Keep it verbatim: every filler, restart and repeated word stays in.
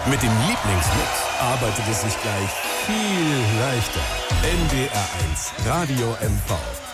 Mit dem Lieblingsmix arbeitet es sich gleich viel leichter. N D R eins Radio M V.